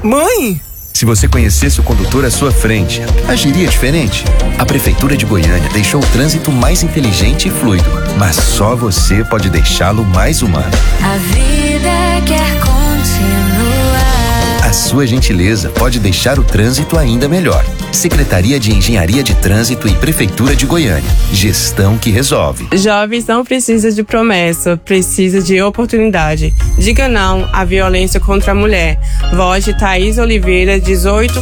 Mãe! Se você conhecesse o condutor à sua frente, agiria diferente? A Prefeitura de Goiânia deixou o trânsito mais inteligente e fluido, mas só você pode deixá-lo mais humano. A vida quer continuar. A sua gentileza pode deixar o trânsito ainda melhor. Secretaria de Engenharia de Trânsito e Prefeitura de Goiânia. Gestão que resolve. Jovens não precisam de promessa, precisa de oportunidade. Diga não à violência contra a mulher. Voz de Thaís Oliveira, 18